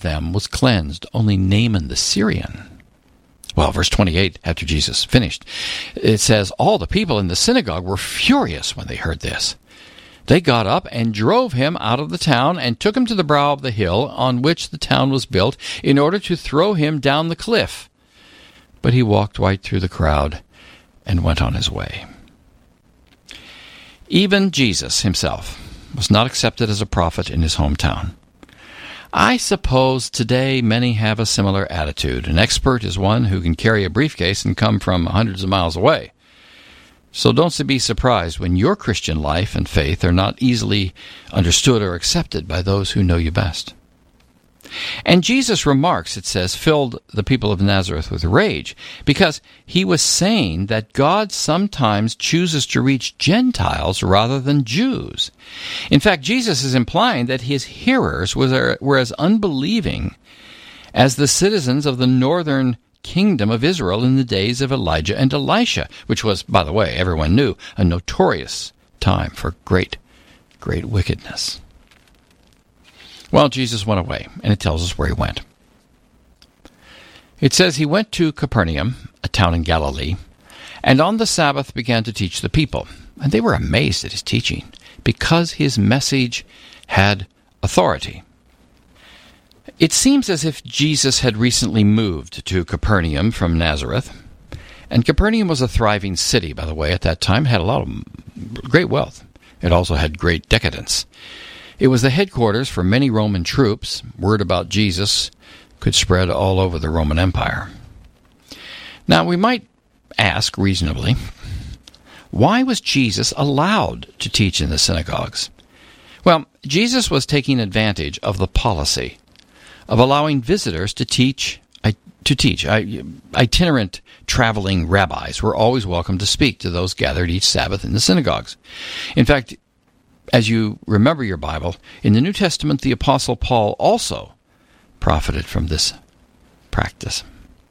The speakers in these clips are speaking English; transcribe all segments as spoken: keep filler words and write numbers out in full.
of them was cleansed, only Naaman the Syrian. Well, verse twenty-eight, after Jesus finished, it says, all the people in the synagogue were furious when they heard this. They got up and drove him out of the town and took him to the brow of the hill on which the town was built in order to throw him down the cliff. But he walked right through the crowd and went on his way. Even Jesus himself was not accepted as a prophet in his hometown. I suppose today many have a similar attitude. An expert is one who can carry a briefcase and come from hundreds of miles away. So don't be surprised when your Christian life and faith are not easily understood or accepted by those who know you best. And Jesus' remarks, it says, filled the people of Nazareth with rage, because he was saying that God sometimes chooses to reach Gentiles rather than Jews. In fact, Jesus is implying that his hearers were as unbelieving as the citizens of the northern kingdom of Israel in the days of Elijah and Elisha, which was, by the way, everyone knew, a notorious time for great, great wickedness. Well, Jesus went away, and it tells us where he went. It says he went to Capernaum, a town in Galilee, and on the Sabbath began to teach the people. And they were amazed at his teaching, because his message had authority. It seems as if Jesus had recently moved to Capernaum from Nazareth. And Capernaum was a thriving city, by the way, at that time. It had a lot of great wealth. It also had great decadence. It was the headquarters for many Roman troops. Word about Jesus could spread all over the Roman Empire. Now, we might ask reasonably, why was Jesus allowed to teach in the synagogues? Well, Jesus was taking advantage of the policy of allowing visitors to teach. To teach. Itinerant traveling rabbis were always welcome to speak to those gathered each Sabbath in the synagogues. In fact, as you remember your Bible, in the New Testament, the Apostle Paul also profited from this practice.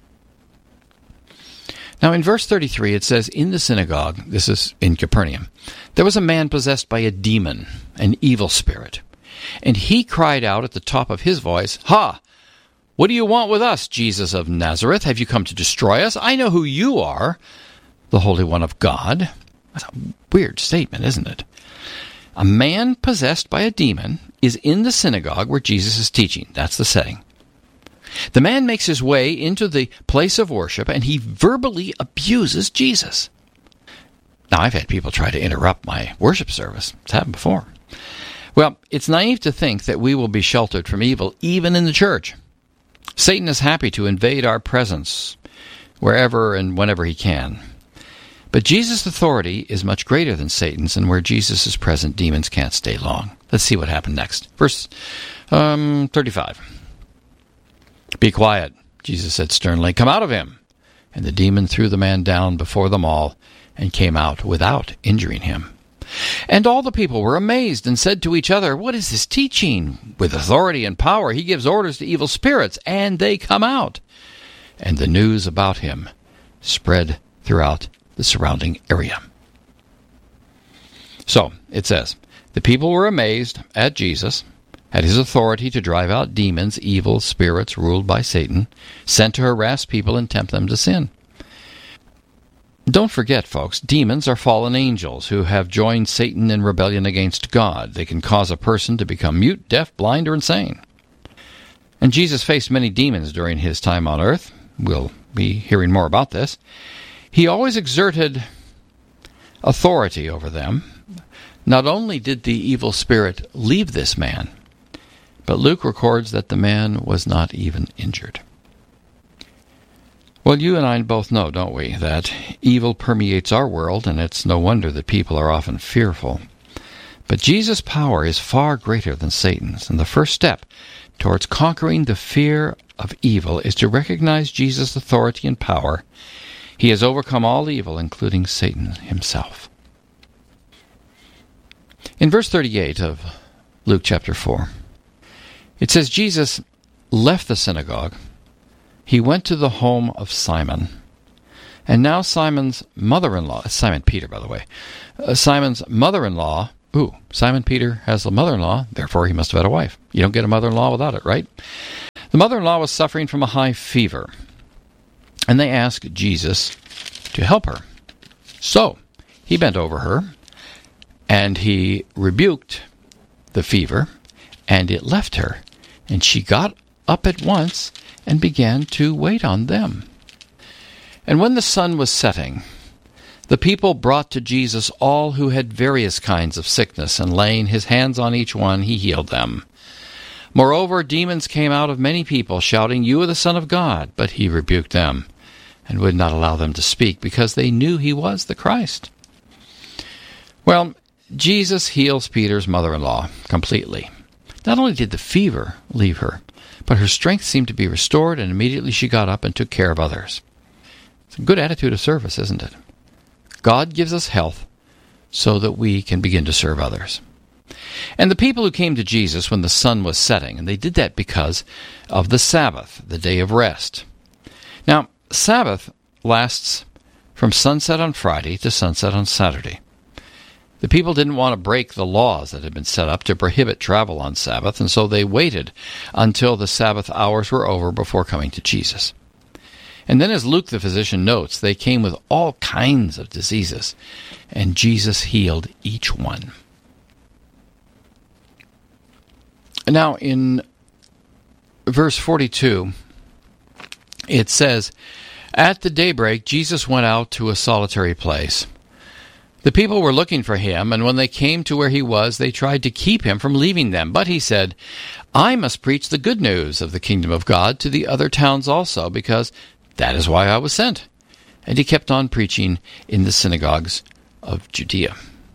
Now, in verse thirty-three, it says, in the synagogue, this is in Capernaum, there was a man possessed by a demon, an evil spirit. And he cried out at the top of his voice, Ha! What do you want with us, Jesus of Nazareth? Have you come to destroy us? I know who you are, the Holy One of God. That's a weird statement, isn't it? A man possessed by a demon is in the synagogue where Jesus is teaching. That's the setting. The man makes his way into the place of worship, and he verbally abuses Jesus. Now, I've had people try to interrupt my worship service. It's happened before. Well, it's naive to think that we will be sheltered from evil even in the church. Satan is happy to invade our presence wherever and whenever he can. But Jesus' authority is much greater than Satan's, and where Jesus is present, demons can't stay long. Let's see what happened next. Verse um, thirty-five. Be quiet, Jesus said sternly. Come out of him. And the demon threw the man down before them all and came out without injuring him. And all the people were amazed and said to each other, What is this teaching? With authority and power he gives orders to evil spirits, and they come out. And the news about him spread throughout the surrounding area. So, it says, the people were amazed at Jesus, at his authority to drive out demons, evil spirits ruled by Satan, sent to harass people and tempt them to sin. Don't forget, folks, demons are fallen angels who have joined Satan in rebellion against God. They can cause a person to become mute, deaf, blind, or insane. And Jesus faced many demons during his time on earth. We'll be hearing more about this. He always exerted authority over them. Not only did the evil spirit leave this man, but Luke records that the man was not even injured. Well, you and I both know, don't we, that evil permeates our world, and it's no wonder that people are often fearful. But Jesus' power is far greater than Satan's, and the first step towards conquering the fear of evil is to recognize Jesus' authority and power. He has overcome all evil, including Satan himself. In verse thirty-eight of Luke chapter four, it says, Jesus left the synagogue. He went to the home of Simon. And now Simon's mother-in-law, Simon Peter, by the way, uh, Simon's mother-in-law, ooh, Simon Peter has a mother-in-law, therefore he must have had a wife. You don't get a mother-in-law without it, right? The mother-in-law was suffering from a high fever, and they asked Jesus to help her. So he bent over her, and he rebuked the fever, and it left her, and she got up at once and began to wait on them. And when the sun was setting, the people brought to Jesus all who had various kinds of sickness, and laying his hands on each one, he healed them. Moreover, demons came out of many people, shouting, "You are the Son of God." But he rebuked them, and would not allow them to speak, because they knew he was the Christ. Well, Jesus heals Peter's mother-in-law completely. Not only did the fever leave her, but her strength seemed to be restored, and immediately she got up and took care of others. It's a good attitude of service, isn't it? God gives us health so that we can begin to serve others. And the people who came to Jesus when the sun was setting, and they did that because of the Sabbath, the day of rest. Now, Sabbath lasts from sunset on Friday to sunset on Saturday. The people didn't want to break the laws that had been set up to prohibit travel on Sabbath, and so they waited until the Sabbath hours were over before coming to Jesus. And then, as Luke the physician notes, they came with all kinds of diseases, and Jesus healed each one. Now, in verse forty-two, it says, "At the daybreak, Jesus went out to a solitary place. The people were looking for him, and when they came to where he was, they tried to keep him from leaving them. But he said, 'I must preach the good news of the kingdom of God to the other towns also, because that is why I was sent.' And he kept on preaching in the synagogues of Judea."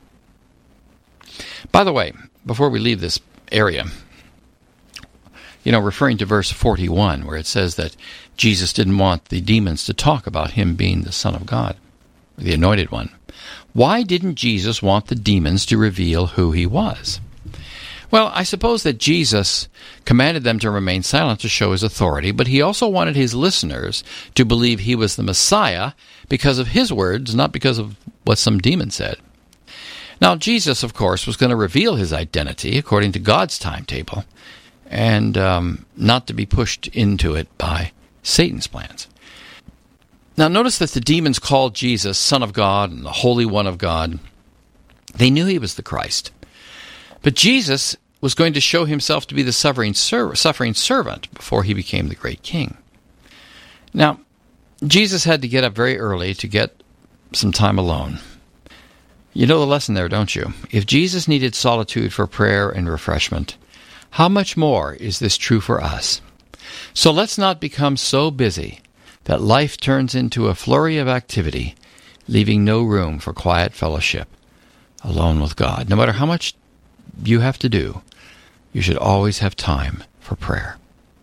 By the way, before we leave this area, you know, referring to verse forty-one, where it says that Jesus didn't want the demons to talk about him being the Son of God, the Anointed One. Why didn't Jesus want the demons to reveal who he was? Well, I suppose that Jesus commanded them to remain silent to show his authority, but he also wanted his listeners to believe he was the Messiah because of his words, not because of what some demon said. Now, Jesus, of course, was going to reveal his identity according to God's timetable, and um, not to be pushed into it by Satan's plans. Now, notice that the demons called Jesus Son of God and the Holy One of God. They knew he was the Christ. But Jesus was going to show himself to be the suffering, ser- suffering servant before he became the great king. Now, Jesus had to get up very early to get some time alone. You know the lesson there, don't you? If Jesus needed solitude for prayer and refreshment, how much more is this true for us? So let's not become so busy that life turns into a flurry of activity, leaving no room for quiet fellowship alone with God. No matter how much you have to do, you should always have time for prayer.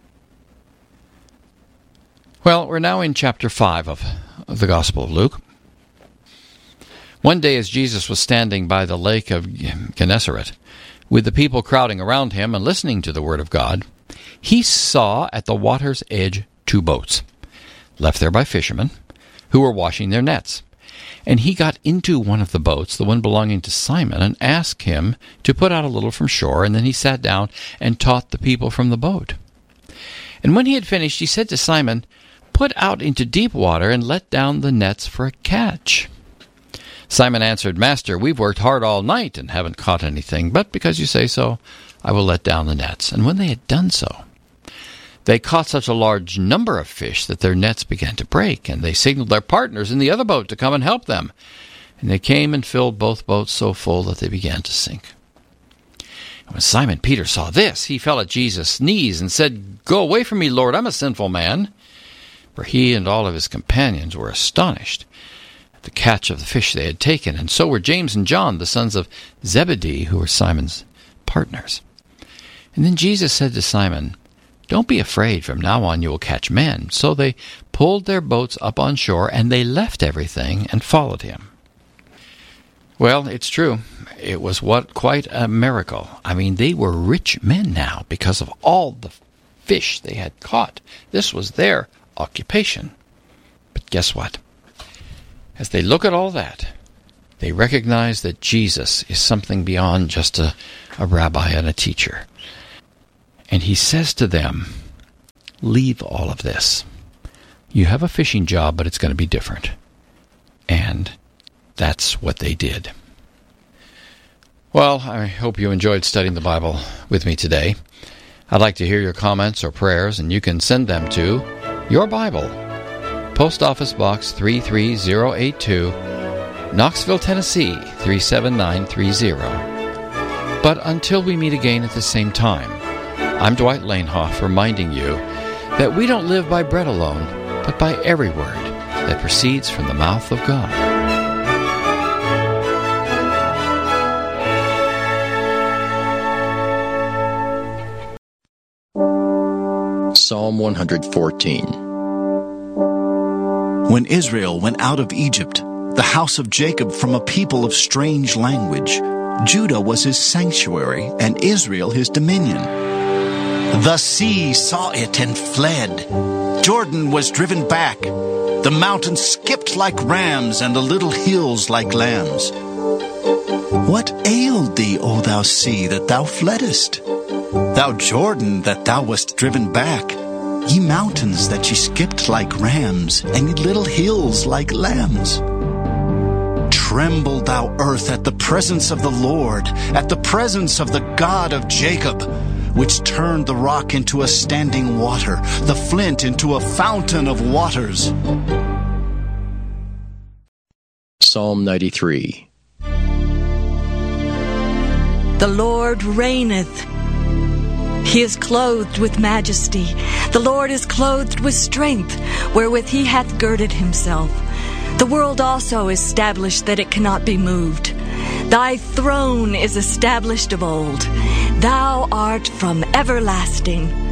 Well, we're now in chapter five of, of the Gospel of Luke. One day as Jesus was standing by the lake of Gennesaret, with the people crowding around him and listening to the word of God, he saw at the water's edge two boats, left there by fishermen, who were washing their nets. And he got into one of the boats, the one belonging to Simon, and asked him to put out a little from shore, and then he sat down and taught the people from the boat. And when he had finished, he said to Simon, "Put out into deep water and let down the nets for a catch." Simon answered, "Master, we've worked hard all night and haven't caught anything, but because you say so, I will let down the nets." And when they had done so, they caught such a large number of fish that their nets began to break, and they signaled their partners in the other boat to come and help them. And they came and filled both boats so full that they began to sink. And when Simon Peter saw this, he fell at Jesus' knees and said, "Go away from me, Lord, I'm a sinful man." For he and all of his companions were astonished at the catch of the fish they had taken, and so were James and John, the sons of Zebedee, who were Simon's partners. And then Jesus said to Simon, "Don't be afraid, from now on you will catch men." So they pulled their boats up on shore, and they left everything and followed him. Well, it's true. It was what quite a miracle. I mean, they were rich men now because of all the fish they had caught. This was their occupation. But guess what? As they look at all that, they recognize that Jesus is something beyond just a, a rabbi and a teacher. And he says to them, leave all of this. You have a fishing job, but it's going to be different. And that's what they did. Well, I hope you enjoyed studying the Bible with me today. I'd like to hear your comments or prayers, and you can send them to Your Bible, Post Office Box three three zero eight two, Knoxville, Tennessee three seven nine three zero. But until we meet again at the same time, I'm Dwight Lanehoff reminding you that we don't live by bread alone, but by every word that proceeds from the mouth of God. Psalm one fourteen. When Israel went out of Egypt, the house of Jacob from a people of strange language, Judah was his sanctuary, and Israel his dominion. The sea saw it and fled. Jordan was driven back. The mountains skipped like rams, and the little hills like lambs. What ailed thee, O thou sea, that thou fleddest? Thou Jordan, that thou wast driven back? Ye mountains, that ye skipped like rams, and ye little hills like lambs? Tremble, thou earth, at the presence of the Lord, at the presence of the God of Jacob, which turned the rock into a standing water, the flint into a fountain of waters. Psalm ninety-three. The Lord reigneth. He is clothed with majesty. The Lord is clothed with strength, wherewith he hath girded himself. The world also is established that it cannot be moved. Thy throne is established of old. Thou art from everlasting.